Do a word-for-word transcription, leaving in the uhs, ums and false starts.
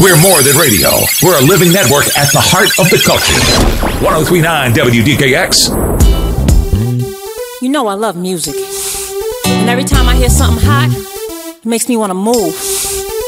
We're more than radio. We're a living network at the heart of the culture. ten thirty-nine W D K X. You know I love music. And every time I hear something hot, it makes me want to move.